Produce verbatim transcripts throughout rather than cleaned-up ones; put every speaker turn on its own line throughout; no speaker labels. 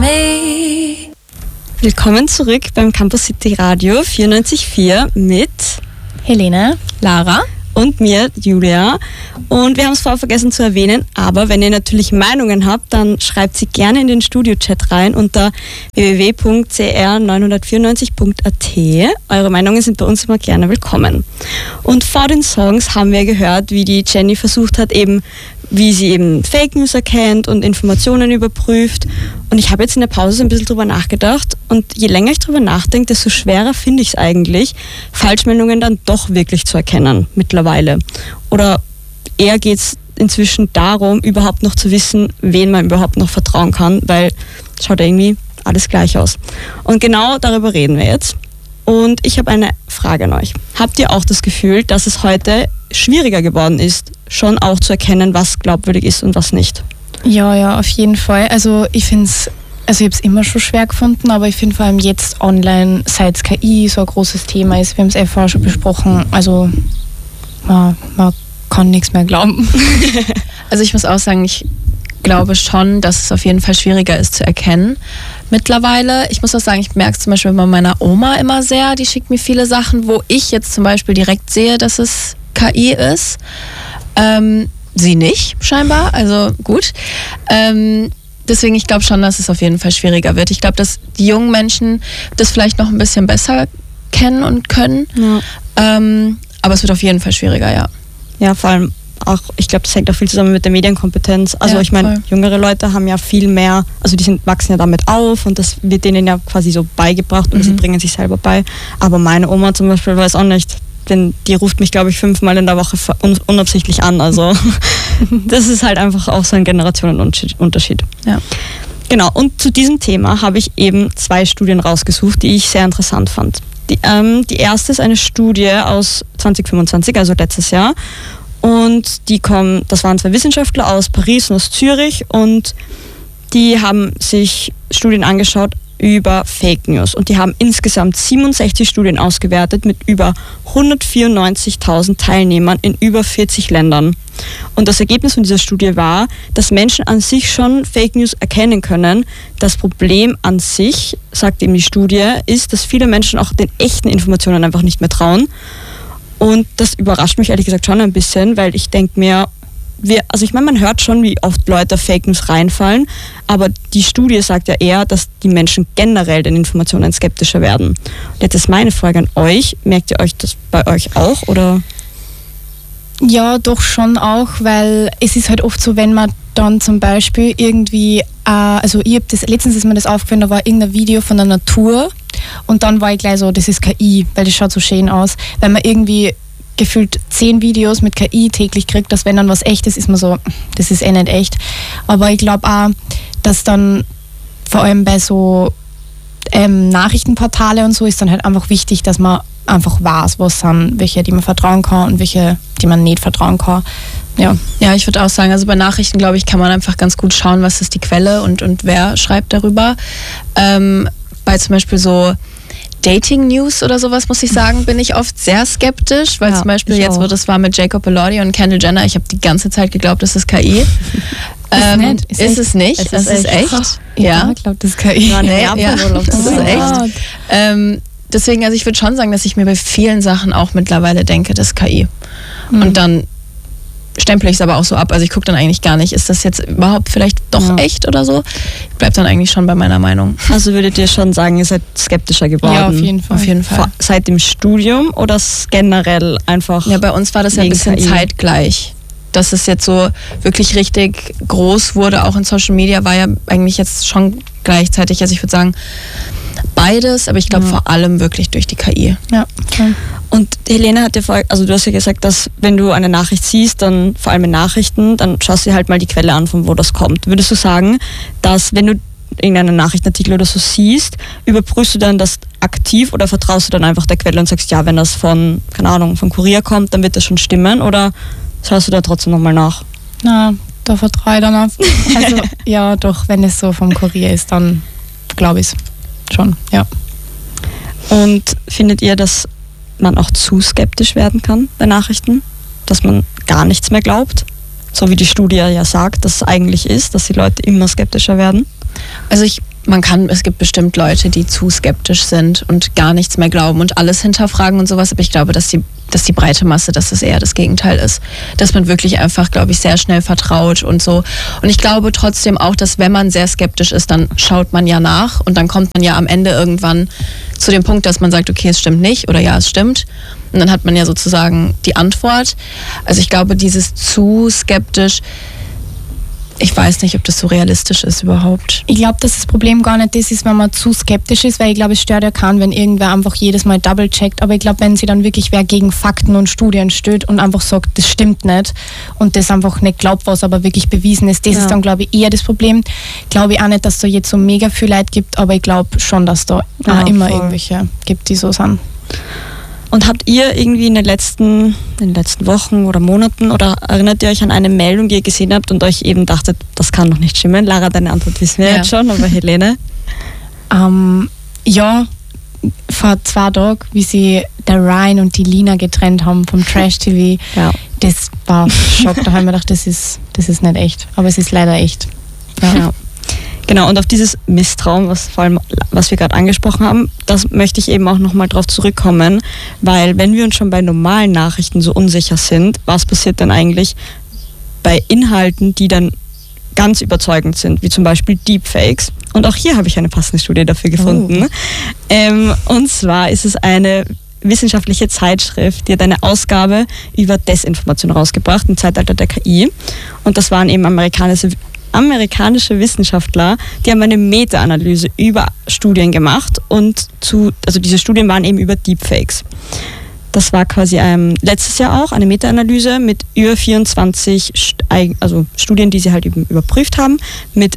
me.
Willkommen zurück beim Campus City Radio vierundneunzig Komma vier mit
Helene,
Lara
und mir, Julia. Und wir haben es vorher vergessen zu erwähnen, aber wenn ihr natürlich Meinungen habt, dann schreibt sie gerne in den Studio-Chat rein unter w w w punkt c r neunhundertvierundneunzig punkt a t. Eure Meinungen sind bei uns immer gerne willkommen. Und vor den Songs haben wir gehört, wie die Jenny versucht hat, eben wie sie eben Fake News erkennt und Informationen überprüft. Und ich habe jetzt in der Pause ein bisschen drüber nachgedacht und je länger ich drüber nachdenke, desto schwerer finde ich es eigentlich, Falschmeldungen dann doch wirklich zu erkennen mittlerweile. Oder eher geht es inzwischen darum, überhaupt noch zu wissen, wen man überhaupt noch vertrauen kann, weil es schaut irgendwie alles gleich aus. Und genau darüber reden wir jetzt. Und ich habe eine Frage an euch. Habt ihr auch das Gefühl, dass es heute schwieriger geworden ist, schon auch zu erkennen, was glaubwürdig ist und was nicht?
Ja, ja, auf jeden Fall. Also ich finde es, also ich habe es immer schon schwer gefunden, aber ich finde vor allem jetzt online, seit K I so ein großes Thema ist, wir haben es eh vorher schon besprochen, also man, man kann nichts mehr glauben.
Also ich muss auch sagen, ich glaube schon, dass es auf jeden Fall schwieriger ist zu erkennen. Mittlerweile, ich muss auch sagen, ich merke es zum Beispiel bei meiner Oma immer sehr, die schickt mir viele Sachen, wo ich jetzt zum Beispiel direkt sehe, dass es K I ist. Ähm, sie nicht, scheinbar, also gut. Ähm, deswegen, ich glaube schon, dass es auf jeden Fall schwieriger wird. Ich glaube, dass die jungen Menschen das vielleicht noch ein bisschen besser kennen und können.
Ja,
ähm, aber es wird auf jeden Fall schwieriger, ja.
ja vor allem auch, ich glaube, das hängt auch viel zusammen mit der Medienkompetenz. Also
Ja,
ich meine,
voll.
jüngere Leute haben ja viel mehr, also die sind, wachsen ja damit auf und das wird denen ja quasi so beigebracht und
Mhm.
sie bringen sich selber bei. Aber meine Oma zum Beispiel weiß auch nicht, denn die ruft mich, glaube ich, fünfmal in der Woche un- unabsichtlich an. Also das ist halt einfach auch so ein Generationenunterschied.
Ja.
Genau, und zu diesem Thema habe ich eben zwei Studien rausgesucht, die ich sehr interessant fand. Die, ähm, die erste ist eine Studie aus zwanzig fünfundzwanzig, also letztes Jahr. Und die kommen, das waren zwei Wissenschaftler aus Paris und aus Zürich und die haben sich Studien angeschaut über Fake News. Und die haben insgesamt siebenundsechzig Studien ausgewertet mit über hundertvierundneunzigtausend Teilnehmern in über vierzig Ländern. Und das Ergebnis von dieser Studie war, dass Menschen an sich schon Fake News erkennen können. Das Problem an sich, sagt eben die Studie, ist, dass viele Menschen auch den echten Informationen einfach nicht mehr trauen. Und das überrascht mich ehrlich gesagt schon ein bisschen, weil ich denke mir, wir, also ich meine, man hört schon, wie oft Leute auf Fake News reinfallen, aber die Studie sagt ja eher, dass die Menschen generell den Informationen skeptischer werden. Und jetzt ist meine Frage an euch, merkt ihr euch das bei euch auch, oder?
Ja, doch schon auch, weil es ist halt oft so, wenn man dann zum Beispiel irgendwie, äh, also ich hab das, letztens ist mir das aufgefallen, da war irgendein Video von der Natur und dann war ich gleich so, das ist K I, weil das schaut so schön aus. Weil man irgendwie gefühlt zehn Videos mit K I täglich kriegt, dass wenn dann was echt ist, ist man so, das ist eh nicht echt. Aber ich glaube auch, dass dann vor allem bei so ähm, Nachrichtenportale und so ist dann halt einfach wichtig, dass man einfach weiß, was sind welche, die man vertrauen kann und welche, die man nicht vertrauen kann. Ja,
Ja, ich würde auch sagen, also bei Nachrichten, glaube ich, kann man einfach ganz gut schauen, was ist die Quelle und, und wer schreibt darüber. Ähm, bei zum Beispiel so Dating-News oder sowas, muss ich sagen, bin ich oft sehr skeptisch, weil
Ja,
zum Beispiel
ich
jetzt, wo
auch.
das war mit Jacob Elordi und Kendall Jenner, ich habe die ganze Zeit geglaubt, das ist K I. ähm,
nicht, ist
ist
echt.
es nicht,
Es
es
ist
ist echt.
echt.
Ja,
ich glaube, das ist K I.
Ja,
nee,
ja,
ja,
Urlaub,
das
oh
ist
mein
echt.
Gott.
Ähm, deswegen, also ich würde schon sagen, dass ich mir bei vielen Sachen auch mittlerweile denke, das ist K I.
Mhm.
Und dann stempel ich es aber auch so ab. Also ich gucke dann eigentlich gar nicht, ist das jetzt überhaupt vielleicht doch
Ja.
echt oder so? Ich bleib dann eigentlich schon bei meiner Meinung.
Also würdet ihr schon sagen, ihr seid skeptischer geworden?
Ja, auf jeden Fall.
Auf jeden Fall.
Vor- Seit dem Studium oder s- generell einfach?
Ja, bei uns war das ja ein
Wegen
bisschen
K I.
zeitgleich. Dass es jetzt so wirklich richtig groß wurde, auch in Social Media, war ja eigentlich jetzt schon gleichzeitig. Also ich würde sagen, beides, aber ich glaube
Ja.
vor allem wirklich durch die K I.
Ja, voll.
Und Helene hat ja vorher, also du hast ja gesagt, dass wenn du eine Nachricht siehst, dann vor allem in Nachrichten, dann schaust du dir halt mal die Quelle an, von wo das kommt. Würdest du sagen, dass wenn du irgendeinen Nachrichtenartikel oder so siehst, überprüfst du dann das aktiv oder vertraust du dann einfach der Quelle und sagst, ja, wenn das von, keine Ahnung, von Kurier kommt, dann wird das schon stimmen, oder schaust du da trotzdem nochmal nach?
Na, da vertraue ich dann auf. Also, ja, doch, wenn es so vom Kurier ist, dann glaube ich es schon, ja.
Und findet ihr, dass man auch zu skeptisch werden kann bei Nachrichten? Dass man gar nichts mehr glaubt? So wie die Studie ja sagt, dass es eigentlich ist, dass die Leute immer skeptischer werden?
Also ich, man kann, es gibt bestimmt Leute, die zu skeptisch sind und gar nichts mehr glauben und alles hinterfragen und sowas, aber ich glaube, dass die, dass die breite Masse, dass das eher das Gegenteil ist. Dass man wirklich einfach, glaube ich, sehr schnell vertraut und so. Und ich glaube trotzdem auch, dass wenn man sehr skeptisch ist, dann schaut man ja nach und dann kommt man ja am Ende irgendwann zu dem Punkt, dass man sagt, okay, es stimmt nicht oder ja, es stimmt. Und dann hat man ja sozusagen die Antwort. Also ich glaube, dieses zu skeptisch, ich weiß nicht, ob das so realistisch ist überhaupt.
Ich glaube, dass das Problem gar nicht das ist, wenn man zu skeptisch ist, weil ich glaube, es stört ja keinen, wenn irgendwer einfach jedes Mal double-checkt. Aber ich glaube, wenn sie dann wirklich wer gegen Fakten und Studien stößt und einfach sagt, das stimmt nicht und das einfach nicht glaubt, was aber wirklich bewiesen ist, das ja. ist dann, glaube ich, eher das Problem. Glaube ich auch nicht, dass es da jetzt so mega viel Leute gibt, aber ich glaube schon, dass da ja, auch immer voll. irgendwelche gibt, die so sind.
Und habt ihr irgendwie in den letzten, in den letzten Wochen oder Monaten oder erinnert ihr euch an eine Meldung, die ihr gesehen habt und euch eben dachtet, das kann doch nicht stimmen? Lara, deine Antwort wissen wir ja. jetzt schon, aber Helene?
Ähm, ja, vor zwei Tagen, wie sie der Ryan und die Lina getrennt haben vom Trash-T V, ja. das war Schock. Da haben wir gedacht, das ist, das ist nicht echt. Aber es ist leider echt. Ja. ja.
Genau, und auf dieses Misstrauen, was vor allem, was wir gerade angesprochen haben, das möchte ich eben auch nochmal drauf zurückkommen, weil wenn wir uns schon bei normalen Nachrichten so unsicher sind, was passiert denn eigentlich bei Inhalten, die dann ganz überzeugend sind, wie zum Beispiel Deepfakes? Und auch hier habe ich eine passende Studie dafür gefunden. Oh. Ähm, und zwar ist es eine wissenschaftliche Zeitschrift, die hat eine Ausgabe über Desinformation rausgebracht im Zeitalter der K I. Und das waren eben amerikanische amerikanische Wissenschaftler, die haben eine Meta-Analyse über Studien gemacht und zu, also diese Studien waren eben über Deepfakes. Das war quasi ähm, letztes Jahr auch eine Meta-Analyse mit über vierundzwanzig St- also Studien, die sie halt eben überprüft haben, mit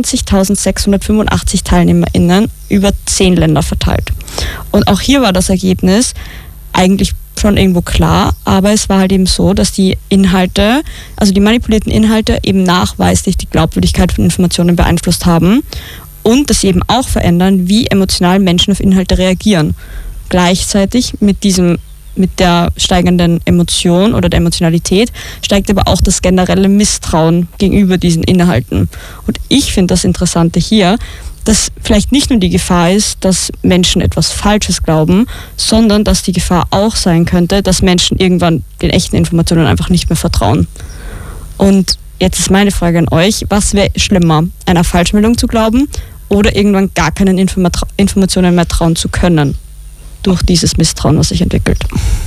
zwanzigtausendsechshundertfünfundachtzig TeilnehmerInnen über zehn Länder verteilt. Und auch hier war das Ergebnis eigentlich schon irgendwo klar, aber es war halt eben so, dass die Inhalte, also die manipulierten Inhalte eben nachweislich die Glaubwürdigkeit von Informationen beeinflusst haben und dass sie eben auch verändern, wie emotional Menschen auf Inhalte reagieren. Gleichzeitig mit diesem, mit der steigenden Emotion oder der Emotionalität steigt aber auch das generelle Misstrauen gegenüber diesen Inhalten. Und ich finde das Interessante hier, dass vielleicht nicht nur die Gefahr ist, dass Menschen etwas Falsches glauben, sondern dass die Gefahr auch sein könnte, dass Menschen irgendwann den echten Informationen einfach nicht mehr vertrauen. Und jetzt ist meine Frage an euch, was wäre schlimmer, einer Falschmeldung zu glauben oder irgendwann gar keinen Informat- Informationen mehr trauen zu können durch dieses Misstrauen, was sich entwickelt?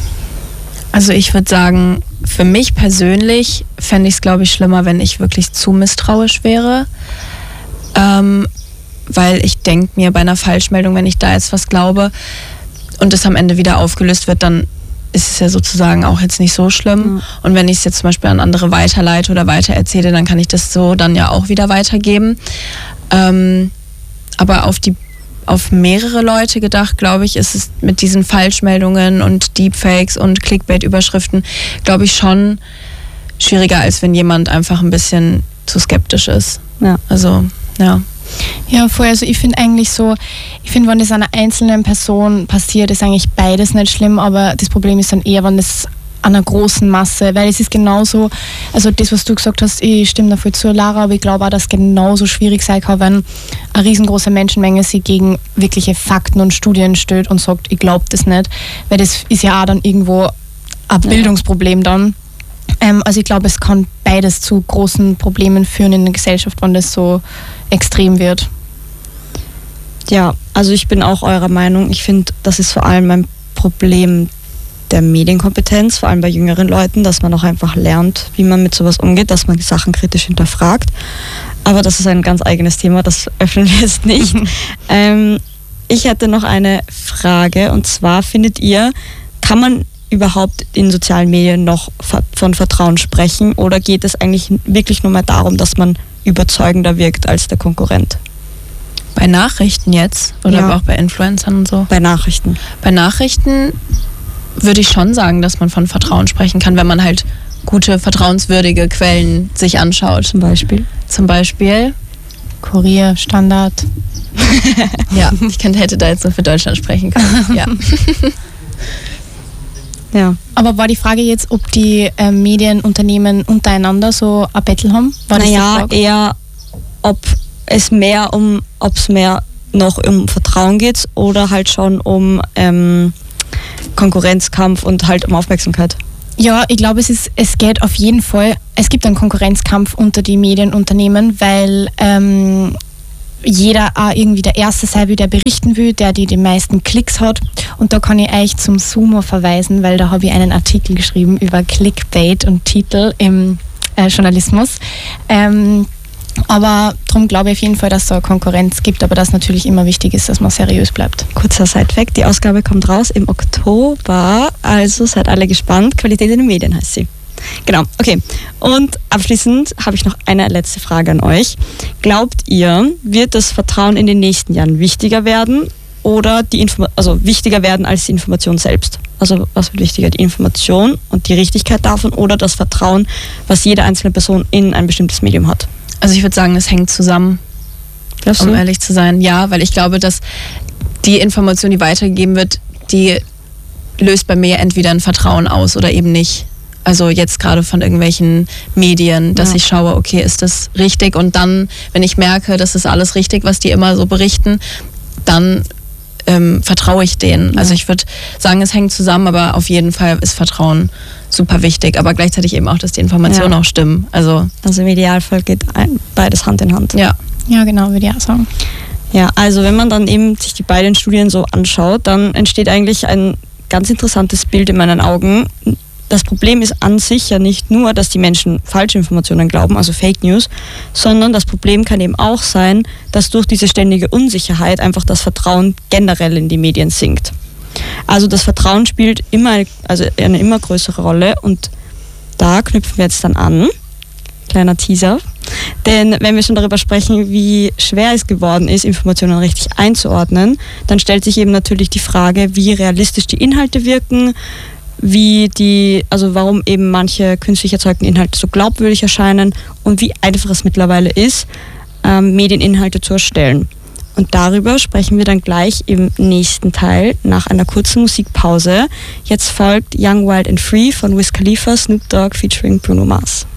Also ich würde sagen, für mich persönlich fände ich es, glaube ich, schlimmer, wenn ich wirklich zu misstrauisch wäre. Ähm, weil ich denke mir bei einer Falschmeldung, wenn ich da jetzt was glaube und es am Ende wieder aufgelöst wird, dann ist es ja sozusagen auch jetzt nicht so schlimm. Mhm. Und wenn ich es jetzt zum Beispiel an andere weiterleite oder weitererzähle, dann kann ich das so dann ja auch wieder weitergeben. Ähm, aber auf die auf mehrere Leute gedacht, glaube ich, ist es mit diesen Falschmeldungen und Deepfakes und Clickbait-Überschriften, glaube ich, schon schwieriger, als wenn jemand einfach ein bisschen zu skeptisch ist. Ja. Also, ja.
Ja, voll. Also ich finde eigentlich so, ich finde, wenn das einer einzelnen Person passiert, ist eigentlich beides nicht schlimm, aber das Problem ist dann eher, wenn das an einer großen Masse, weil es ist genauso, also das, was du gesagt hast, ich stimme dafür zu, Lara, aber ich glaube auch, dass es genauso schwierig sein kann, wenn eine riesengroße Menschenmenge sich gegen wirkliche Fakten und Studien stellt und sagt, ich glaube das nicht, weil das ist ja auch dann irgendwo ein Bildungsproblem dann. Ähm, also ich glaube, es kann beides zu großen Problemen führen in der Gesellschaft, wenn das so extrem wird.
Ja, also ich bin auch eurer Meinung. Ich finde, das ist vor allem ein Problem der Medienkompetenz, vor allem bei jüngeren Leuten, dass man auch einfach lernt, wie man mit sowas umgeht, dass man die Sachen kritisch hinterfragt. Aber das ist ein ganz eigenes Thema, das öffnen wir jetzt nicht. ähm, ich hätte noch eine Frage, und zwar, findet ihr, kann man überhaupt in sozialen Medien noch von Vertrauen sprechen, oder geht es eigentlich wirklich nur mal darum, dass man überzeugender wirkt als der Konkurrent?
Bei Nachrichten jetzt? Oder ja. auch bei Influencern und so?
Bei Nachrichten.
Bei Nachrichten würde ich schon sagen, dass man von Vertrauen sprechen kann, wenn man halt gute, vertrauenswürdige Quellen sich anschaut.
Zum Beispiel?
Zum Beispiel
Kurier, Standard.
Ja, ich könnte, hätte da jetzt nur für Deutschland sprechen können. Ja.
Ja. Aber war die Frage jetzt, ob die äh, Medienunternehmen untereinander so ein Battle haben? War
naja, eher ob es mehr um, ob es mehr noch um Vertrauen geht oder halt schon um ähm, Konkurrenzkampf und halt um Aufmerksamkeit?
Ja, ich glaube, es ist, es geht auf jeden Fall, es gibt einen Konkurrenzkampf unter die Medienunternehmen, weil ähm, jeder auch irgendwie der Erste sein will, der berichten will, der die, die meisten Klicks hat. Und da kann ich euch zum Sumo verweisen, weil da habe ich einen Artikel geschrieben über Clickbait und Titel im äh, Journalismus. Ähm, aber darum glaube ich auf jeden Fall, dass es da Konkurrenz gibt, aber dass natürlich immer wichtig ist, dass man seriös bleibt.
Kurzer Sidefact, die Ausgabe kommt raus im Oktober, also seid alle gespannt. Qualität in den Medien heißt sie. Genau, okay. Und abschließend habe ich noch eine letzte Frage an euch. Glaubt ihr, wird das Vertrauen in den nächsten Jahren wichtiger werden oder die Inform- also wichtiger werden als die Information selbst? Also was wird wichtiger, die Information und die Richtigkeit davon oder das Vertrauen, was jede einzelne Person in ein bestimmtes Medium hat?
Also ich würde sagen, es hängt zusammen,
Glaubst
um
du?
ehrlich zu sein. Ja, weil ich glaube, dass die Information, die weitergegeben wird, die löst bei mir entweder ein Vertrauen aus oder eben nicht. Also jetzt gerade von irgendwelchen Medien, dass
Ja.
ich schaue, okay, ist das richtig? Und dann, wenn ich merke, das ist alles richtig, was die immer so berichten, dann ähm, vertraue ich denen.
Ja.
Also ich würde sagen, es hängt zusammen, aber auf jeden Fall ist Vertrauen super wichtig. Aber gleichzeitig eben auch, dass die Informationen
Ja.
auch stimmen. Also
Also im Idealfall geht ein, beides Hand in Hand.
ja.
Ja, genau, würde ich auch sagen.
Ja, also wenn man dann eben sich die beiden Studien so anschaut, dann entsteht eigentlich ein ganz interessantes Bild in meinen Augen. Das Problem ist an sich ja nicht nur, dass die Menschen falsche Informationen glauben, also Fake News, sondern das Problem kann eben auch sein, dass durch diese ständige Unsicherheit einfach das Vertrauen generell in die Medien sinkt. Also das Vertrauen spielt immer, also eine immer größere Rolle und da knüpfen wir jetzt dann an. Kleiner Teaser. Denn wenn wir schon darüber sprechen, wie schwer es geworden ist, Informationen richtig einzuordnen, dann stellt sich eben natürlich die Frage, wie realistisch die Inhalte wirken, wie die, also warum eben manche künstlich erzeugten Inhalte so glaubwürdig erscheinen und wie einfach es mittlerweile ist, ähm, Medieninhalte zu erstellen. Und darüber sprechen wir dann gleich im nächsten Teil nach einer kurzen Musikpause. Jetzt folgt Young, Wild and Free von Wiz Khalifa, Snoop Dogg featuring Bruno Mars.